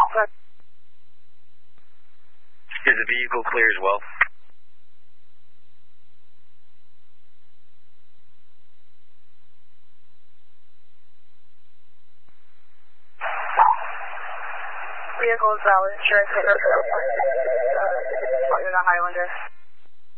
Is the vehicle clear as well? Vehicle is valid. Insurance paper. You're the Highlander.